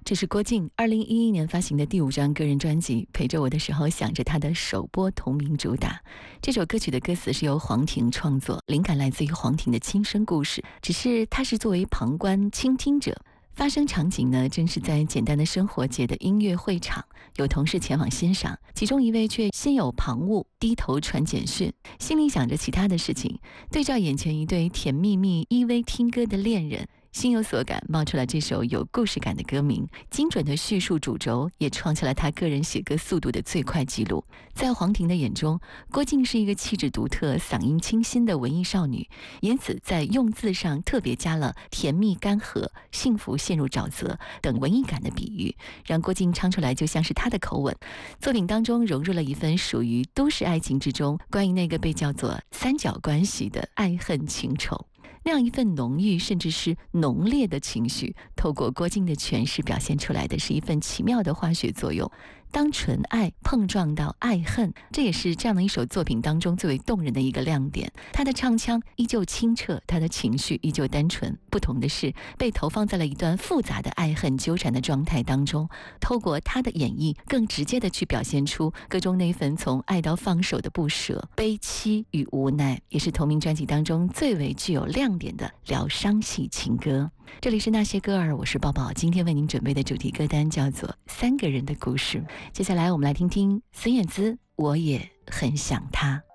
这是郭靖2011年发行的第5张个人专辑《陪着我的时候想着他》的首播同名主打。这首歌曲的歌词是由黄婷创作，灵感来自于黄婷的亲身故事，只是他是作为旁观倾听者。发生场景呢，正是在简单的生活节的音乐会场，有同事前往欣赏，其中一位却心有旁骛，低头传简讯，心里想着其他的事情，对照眼前一对甜蜜蜜依偎听歌的恋人，心有所感，冒出了这首有故事感的歌名，精准的叙述主轴，也创下了他个人写歌速度的最快纪录。在黄婷的眼中，郭靖是一个气质独特、嗓音清新的文艺少女，因此在用字上特别加了甜蜜干涸、幸福陷入沼泽等文艺感的比喻，让郭靖唱出来就像是他的口吻。作品当中融入了一份属于都市爱情之中关于那个被叫做三角关系的爱恨情仇。那样一份浓郁甚至是浓烈的情绪，透过郭靖的诠释表现出来的是一份奇妙的化学作用。当纯爱碰撞到爱恨，这也是这样的一首作品当中最为动人的一个亮点。他的唱腔依旧清澈，他的情绪依旧单纯，不同的是被投放在了一段复杂的爱恨纠缠的状态当中，透过他的演绎更直接的去表现出歌中那份从爱到放手的不舍、悲戚与无奈，也是同名专辑当中最为具有亮点的疗伤系情歌。这里是那些歌儿，我是抱抱，今天为您准备的主题歌单叫做《三个人的故事》。接下来我们来听听孙燕姿《我也很想他》。